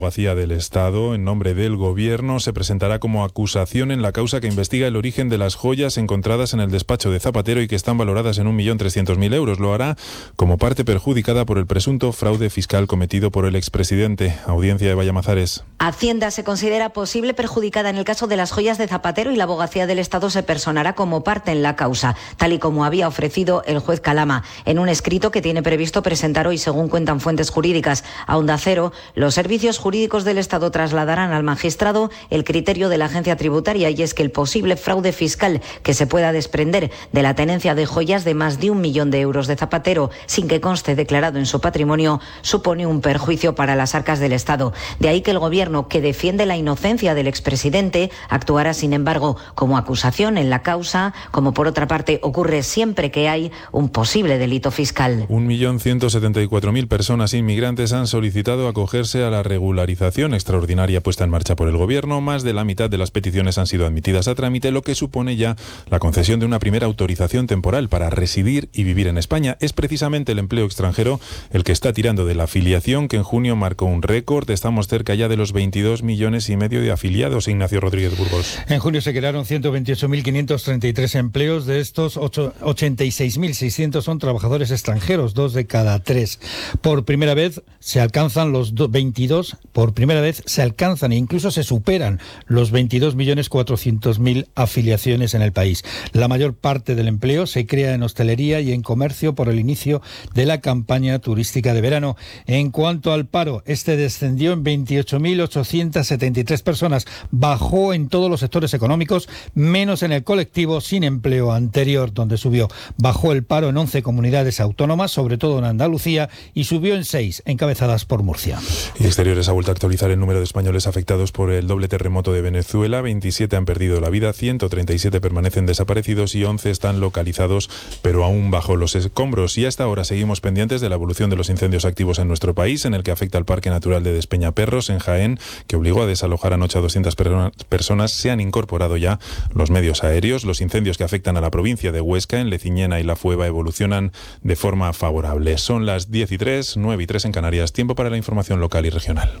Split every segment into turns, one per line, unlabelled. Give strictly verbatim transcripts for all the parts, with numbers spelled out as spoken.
Abogacía del Estado, en nombre del Gobierno, se presentará como acusación en la causa que investiga el origen de las joyas encontradas en el despacho de Zapatero y que están valoradas en un millón trescientos mil euros. Lo hará como parte perjudicada por el presunto fraude fiscal cometido por el expresidente. Audiencia de Vallamazares.
Hacienda se considera posible perjudicada en el caso de las joyas de Zapatero y la Abogacía del Estado se personará como parte en la causa, tal y como había ofrecido el juez Calama en un escrito que tiene previsto presentar hoy, según cuentan fuentes jurídicas. A Onda Cero, los servicios jurídicos jurídicos del Estado trasladarán al magistrado el criterio de la agencia tributaria, y es que el posible fraude fiscal que se pueda desprender de la tenencia de joyas de más de un millón de euros de Zapatero sin que conste declarado en su patrimonio supone un perjuicio para las arcas del Estado. De ahí que el Gobierno, que defiende la inocencia del expresidente, actuará sin embargo como acusación en la causa, como por otra parte ocurre siempre que hay un posible delito fiscal.
Un millón ciento setenta y cuatro mil personas inmigrantes han solicitado acogerse a la regularidad extraordinaria puesta en marcha por el Gobierno. Más de la mitad de las peticiones han sido admitidas a trámite, lo que supone ya la concesión de una primera autorización temporal para residir y vivir en España. Es precisamente el empleo extranjero el que está tirando de la afiliación, que en junio marcó un récord. Estamos cerca ya de los veintidós millones y medio de afiliados. Ignacio Rodríguez Burgos.
En junio se crearon ciento veintiocho mil quinientos treinta y tres empleos. De estos, ochenta y seis mil seiscientos son trabajadores extranjeros, dos de cada tres. Por primera vez se alcanzan los veintidós Por primera vez se alcanzan e incluso se superan los veintidós millones cuatrocientos mil afiliaciones en el país. La mayor parte del empleo se crea en hostelería y en comercio por el inicio de la campaña turística de verano. En cuanto al paro, este descendió en veintiocho mil ochocientos setenta y tres personas. Bajó en todos los sectores económicos, menos en el colectivo sin empleo anterior, donde subió. Bajó el paro en once comunidades autónomas, sobre todo en Andalucía, y subió en seis, encabezadas por Murcia.
Y Exteriores ha vuelto a actualizar el número de españoles afectados por el doble terremoto de Venezuela. veintisiete han perdido la vida, ciento treinta y siete permanecen desaparecidos y once están localizados, pero aún bajo los escombros. Y hasta ahora seguimos pendientes de la evolución de los incendios activos en nuestro país, en el que afecta al Parque Natural de Despeñaperros, en Jaén, que obligó a desalojar anoche a doscientas personas. Se han incorporado ya los medios aéreos. Los incendios que afectan a la provincia de Huesca, en Leciñena y La Fueva, evolucionan de forma favorable. Son las diez y tres, nueve y tres en Canarias. Tiempo para la información local y regional.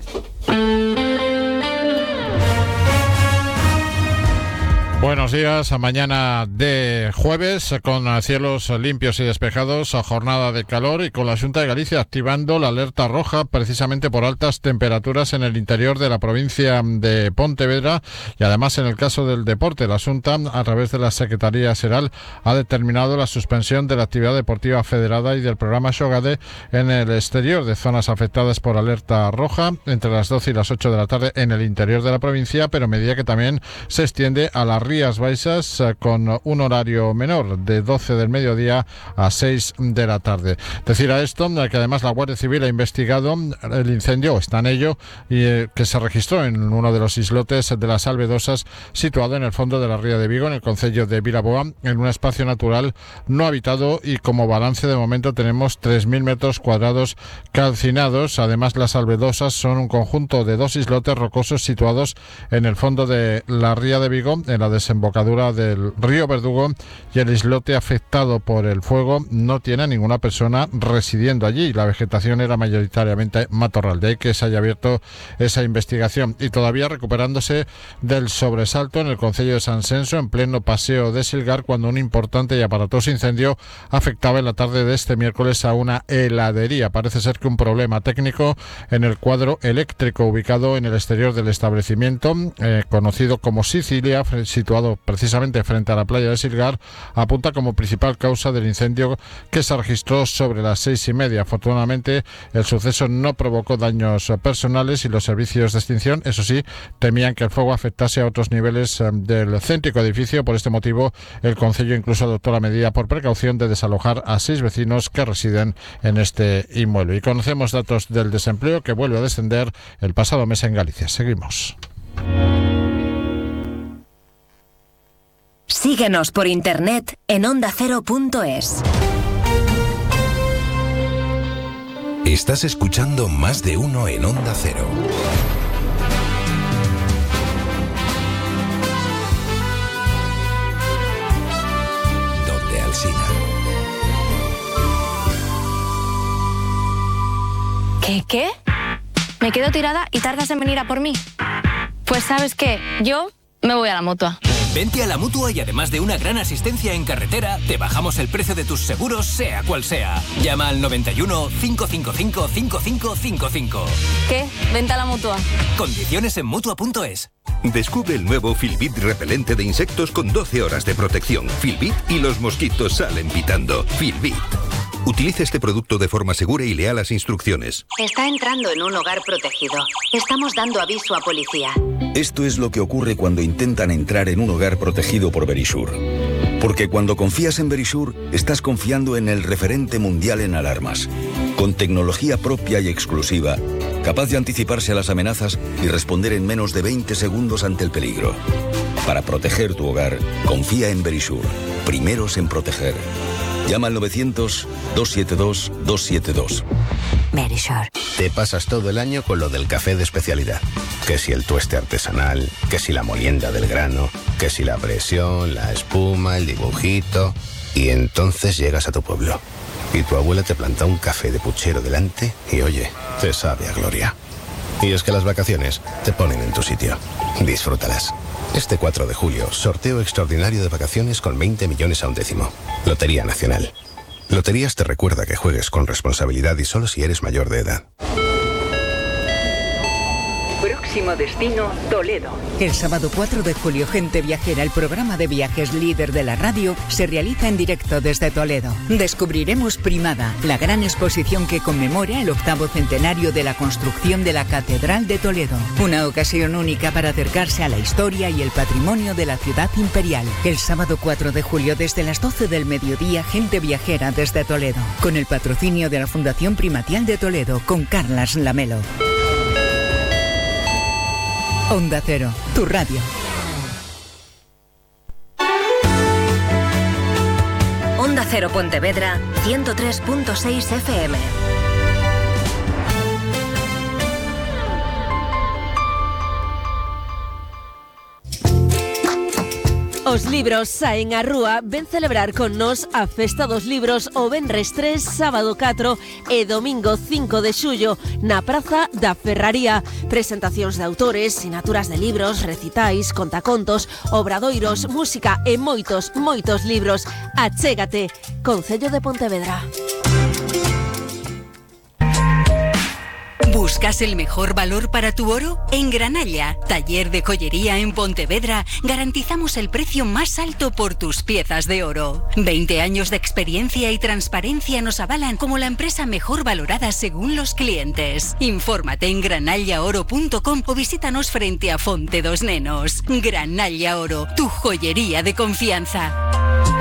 Buenos días, mañana de jueves con cielos limpios y despejados, jornada de calor y con la Xunta de Galicia activando la alerta roja precisamente por altas temperaturas en el interior de la provincia de Pontevedra y además en el caso del deporte. La Xunta, a través de la Secretaría Xeral, ha determinado la suspensión de la actividad deportiva federada y del programa Xogade en el exterior de zonas afectadas por alerta roja entre las doce y las ocho de la tarde en el interior de la provincia, pero medida que también se extiende a la Rías Baixas con un horario menor de doce del mediodía a seis de la tarde. Decir a esto que además la Guardia Civil ha investigado el incendio, está en ello, y eh, que se registró en uno de los islotes de las Albedosas situado en el fondo de la ría de Vigo, en el concello de Vilaboa, en un espacio natural no habitado, y como balance de momento tenemos tres mil metros cuadrados calcinados. Además, las Albedosas son un conjunto de dos islotes rocosos situados en el fondo de la ría de Vigo, en la desembocadura del río Verdugo, y el islote afectado por el fuego no tiene ninguna persona residiendo allí. La vegetación era mayoritariamente matorral, de ahí que se haya abierto esa investigación. Y todavía recuperándose del sobresalto en el concello de San Senso, en pleno paseo de Silgar, cuando un importante y aparatoso incendio afectaba en la tarde de este miércoles a una heladería. Parece ser que un problema técnico en el cuadro eléctrico ubicado en el exterior del establecimiento, eh, conocido como Sicilia, situado precisamente frente a la playa de Silgar, apunta como principal causa del incendio que se registró sobre las seis y media. Afortunadamente, el suceso no provocó daños personales y los servicios de extinción, eso sí, temían que el fuego afectase a otros niveles del céntrico edificio. Por este motivo, el concello incluso adoptó la medida por precaución de desalojar a seis vecinos que residen en este inmueble. Y conocemos datos del desempleo, que vuelve a descender el pasado mes en Galicia. Seguimos.
Síguenos por internet en onda cero punto es.
Estás escuchando Más de Uno en Onda Cero. Donde Alsina.
¿Qué qué? Me me quedo tirada y tardas en venir a por mí. Pues ¿sabes qué? Yo me voy a la Mutua.
Vente a la Mutua y además de una gran asistencia en carretera, te bajamos el precio de tus seguros, sea cual sea. Llama al noventa y uno, cinco cinco cinco, cinco cinco cinco cinco.
¿Qué? Vente a la Mutua.
Condiciones en Mutua punto es.
Descubre el nuevo Filbit repelente de insectos con doce horas de protección. Filbit y los mosquitos salen pitando. Filbit. Utilice este producto de forma segura y lea las instrucciones.
Está entrando en un hogar protegido. Estamos dando aviso a policía.
Esto es lo que ocurre cuando intentan entrar en un hogar protegido por Verisure. Porque cuando confías en Verisure, estás confiando en el referente mundial en alarmas. Con tecnología propia y exclusiva, capaz de anticiparse a las amenazas y responder en menos de veinte segundos ante el peligro. Para proteger tu hogar, confía en Verisure. Primeros en proteger. Llama al novecientos, doscientos setenta y dos, doscientos setenta y dos.
Verisure. Te pasas todo el año con lo del café de especialidad. Que si el tueste artesanal, que si la molienda del grano, que si la presión, la espuma, el dibujito. Y entonces llegas a tu pueblo. Y tu abuela te planta un café de puchero delante y oye, te sabe a gloria. Y es que las vacaciones te ponen en tu sitio. Disfrútalas. Este cuatro de julio, sorteo extraordinario de vacaciones con veinte millones a un décimo. Lotería Nacional. Loterías te recuerda que juegues con responsabilidad y solo si eres mayor de edad.
Próximo destino, Toledo. El sábado cuatro de julio, Gente Viajera, el programa de viajes líder de la radio, se realiza en directo desde Toledo. Descubriremos Primada, la gran exposición que conmemora el octavo centenario de la construcción de la Catedral de Toledo. Una ocasión única para acercarse a la historia y el patrimonio de la ciudad imperial. El sábado cuatro de julio, desde las doce del mediodía, Gente Viajera desde Toledo. Con el patrocinio de la Fundación Primatial de Toledo, con Carlas Lamelo. Onda Cero, tu radio.
Onda Cero Pontevedra, ciento tres punto seis F M.
Os libros saen á rúa, ven celebrar con nos a Festa dos Libros o venres tres, sábado catro e domingo cinco de xullo na Praza da Ferraría. Presentacións de autores, sinaturas de libros, recitais, contacontos, obradoiros, música e moitos, moitos libros. Achégate, Concello de Pontevedra.
¿Buscas el mejor valor para tu oro? En Granalla, taller de joyería en Pontevedra, garantizamos el precio más alto por tus piezas de oro. veinte años de experiencia y transparencia nos avalan como la empresa mejor valorada según los clientes. Infórmate en granalla oro punto com o visítanos frente a Fonte dos Nenos. Granalla Oro, tu joyería de confianza.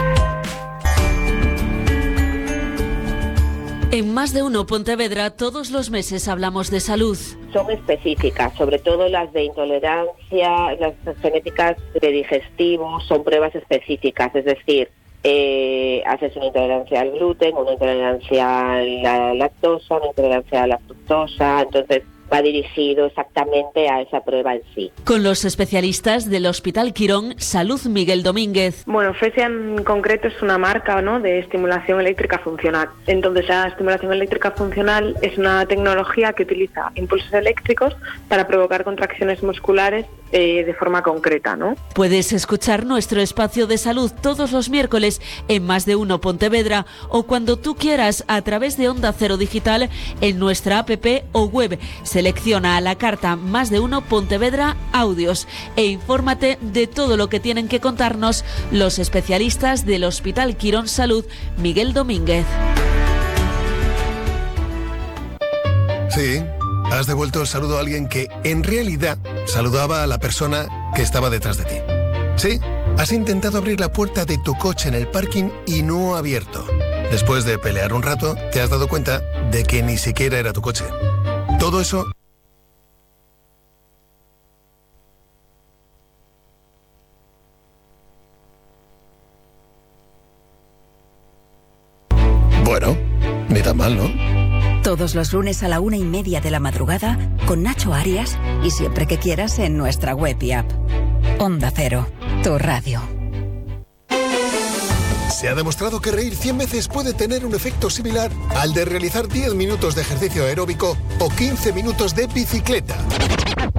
En Más de Uno Pontevedra, todos los meses hablamos de salud.
Son específicas, sobre todo las de intolerancia, las genéticas de digestivo, son pruebas específicas, es decir, eh, haces una intolerancia al gluten, una intolerancia a la lactosa, una intolerancia a la fructosa, entonces va dirigido exactamente a esa prueba en sí.
Con los especialistas del Hospital Quirón, Salud Miguel Domínguez.
Bueno, Fresia en concreto es una marca, ¿no?, de estimulación eléctrica funcional. Entonces, la estimulación eléctrica funcional es una tecnología que utiliza impulsos eléctricos para provocar contracciones musculares eh, de forma concreta, ¿no?
Puedes escuchar nuestro espacio de salud todos los miércoles en Más de Uno Pontevedra o cuando tú quieras a través de Onda Cero Digital en nuestra app o web. Selecciona a la carta Más de Uno Pontevedra Audios e infórmate de todo lo que tienen que contarnos los especialistas del Hospital Quirón Salud Miguel Domínguez.
Sí, has devuelto el saludo a alguien que en realidad saludaba a la persona que estaba detrás de ti. Sí, has intentado abrir la puerta de tu coche en el parking y no ha abierto. Después de pelear un rato, te has dado cuenta de que ni siquiera era tu coche. Todo eso... Bueno, ni tan mal, ¿no?
Todos los lunes a la una y media de la madrugada con Nacho Arias y siempre que quieras en nuestra web y app. Onda Cero, tu radio.
Se ha demostrado que reír cien veces puede tener un efecto similar al de realizar diez minutos de ejercicio aeróbico o quince minutos de bicicleta.